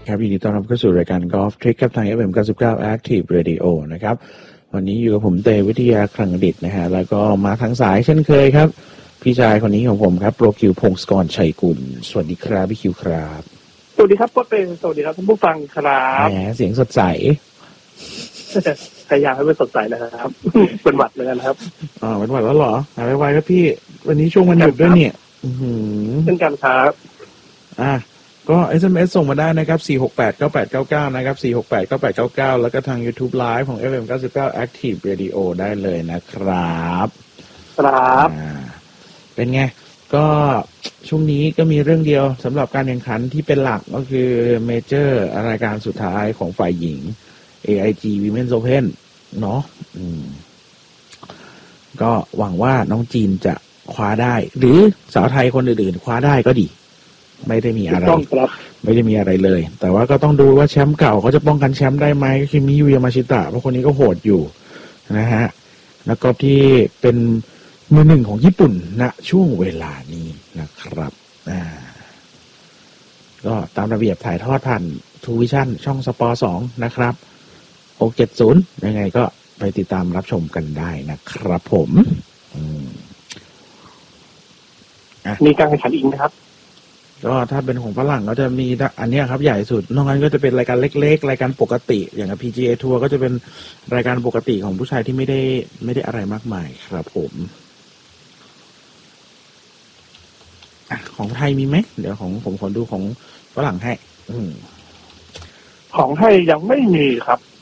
ครับยินดีต้อนรับเข้าสู่รายการ Golf Trick ครับทาง FM 99 Active Radio นะครับวันนี้อยู่กับผมเตวิทยาคลังดิษฐ์นะฮะแล้วก็มาทางสายเช่นเคยครับพี่ชายคนนี้ของผมครับโปรคิวพงศกรชัยกุลสวัสดีครับพี่คิวครับสวัสดีครับก็เป็นสวัสดีครับท่านผู้ฟังครับแหมเสียงสดใสพยายามให้มันสดใสนะครับ เป็นหวัดเลยนะครับเป็นหวัดแล้วเหรอหายไวๆครับพี่วันนี้ช่วงวันหยุดด้วยเนี่ยเช่นกันครับก็ SMS ส่งมาได้นะครับ4689899นะครับ4689899แล้วก็ทาง YouTube Live ของ FM 99 Active Radio ได้เลยนะครับครับเป็นไงก็ช่วงนี้ก็มีเรื่องเดียวสำหรับการแข่งขันที่เป็นหลักก็คือเมเจอร์รายการสุดท้ายของฝ่ายหญิง AIG Women's Open เนาะก็หวังว่าน้องจีนจะคว้าได้หรือสาวไทยคนอื่นๆคว้าได้ก็ดีไม่ได้มีอะไรเลยแต่ว่าก็ต้องดูว่าแชมป์เก่าเขาจะป้องกันแชมป์ได้ไหมคือมิยุยามาชิตะเพราะคนนี้ก็โหดอยู่นะฮะแล้วก็ที่เป็นมือหนึ่งของญี่ปุ่นณช่วงเวลานี้นะครับก็ตามระเบียบถ่ายทอดผ่านทูวิชั่นช่องสปอร์2นะครับ670ยังไงก็ไปติดตามรับชมกันได้นะครับผมมีการแข่งขันอีกนะครับก็ถ้าเป็นของฝรั่งก็จะมีอันนี้ครับใหญ่สุดนอกนั้นก็จะเป็นรายการเล็กๆรายการปกติอย่าง PGA ทัวร์ก็จะเป็นรายการปกติของผู้ชายที่ไม่ได้อะไรมากมายครับผมของไทยมีไหมเดี๋ยวของผมขอดูของฝรั่งให้ของไทยยังไม่มีครับ